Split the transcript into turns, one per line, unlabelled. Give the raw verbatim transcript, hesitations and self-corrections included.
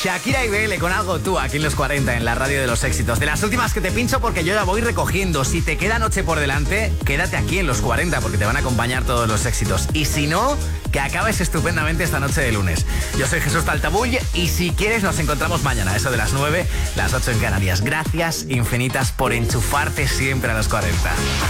Shakira y B L con Algo Tú, aquí en los cuarenta, en la radio de los éxitos. De las últimas que te pincho porque yo ya voy recogiendo. Si te queda noche por delante, quédate aquí en los cuarenta porque te van a acompañar todos los éxitos. Y si no, que acabes estupendamente esta noche de lunes. Yo soy Jesús Taltabull y si quieres nos encontramos mañana, eso de las nueve, las ocho en Canarias. Gracias infinitas por enchufarte siempre a los cuarenta.